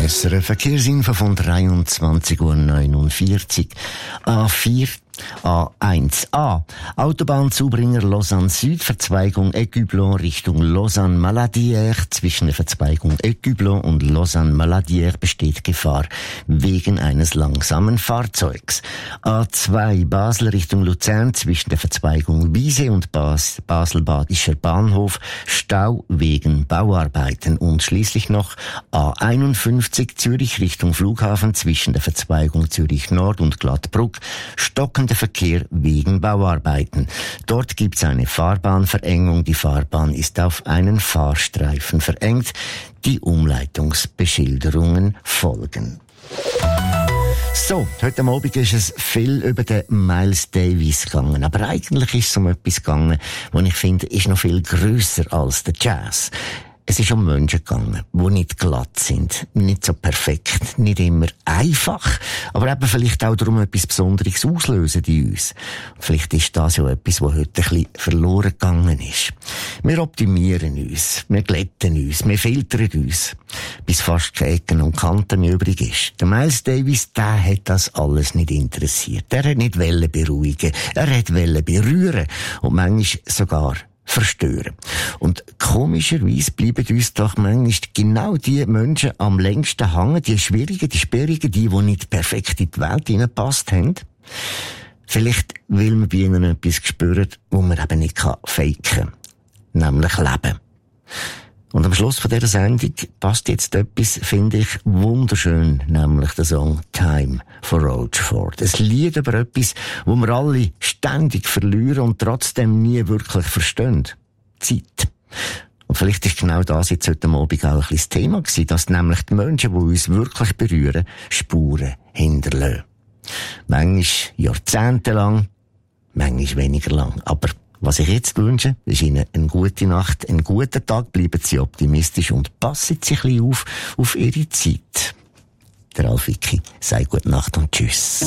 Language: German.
SRF Verkehrsinfo von 23:49 Uhr. A4 A1A. Autobahn Zubringer Lausanne Süd, Verzweigung Écublon Richtung Lausanne Maladière. Zwischen der Verzweigung Écublon und Lausanne Maladière besteht Gefahr wegen eines langsamen Fahrzeugs. A2 Basel Richtung Luzern, zwischen der Verzweigung Wiese und Basel-Badischer Bahnhof Stau wegen Bauarbeiten. Und schließlich noch A51 Zürich Richtung Flughafen, zwischen der Verzweigung Zürich Nord und Glattbruck stockender Verkehr wegen Bauarbeiten. Dort gibt's eine Fahrbahnverengung. Die Fahrbahn ist auf einen Fahrstreifen verengt. Die Umleitungsbeschilderungen folgen. So, heute Abend ist es viel über den Miles Davis gegangen. Aber eigentlich ist es um etwas gegangen, was ich finde, ist noch viel grösser als der Jazz. Es ist um Menschen gegangen, die nicht glatt sind, nicht so perfekt, nicht immer einfach, aber eben vielleicht auch darum etwas Besonderes auslösen in uns. Und vielleicht ist das ja etwas, was heute ein bisschen verloren gegangen ist. Wir optimieren uns, wir glätten uns, wir filtern uns, bis fast keine Ecken und Kanten mehr übrig ist. Der Miles Davis, der hat das alles nicht interessiert. Er hat nicht wollen beruhigen, er hat wollen berühren und manchmal sogar verstören. Und komischerweise bleiben uns doch manchmal genau die Menschen am längsten hängen, die schwierigen, die sperrigen, die nicht perfekt in die Welt hineinpasst haben. Vielleicht will man bei ihnen etwas spüren, wo man eben nicht faken kann. Nämlich Leben. Und am Schluss von dieser Sendung passt jetzt etwas, finde ich, wunderschön, nämlich der Song Time von Rochefort. Ein Lied über etwas, wo wir alle ständig verlieren und trotzdem nie wirklich verstehen. Zeit. Und vielleicht ist genau das jetzt heute Abend auch ein bisschen das Thema gewesen, dass nämlich die Menschen, die uns wirklich berühren, Spuren hinterlassen. Manchmal jahrzehntelang, manchmal weniger lang, aber was ich jetzt wünsche, ist Ihnen eine gute Nacht, einen guten Tag, bleiben Sie optimistisch und passen Sie ein bisschen auf Ihre Zeit. Der Ralf Wicki sagt gute Nacht und tschüss.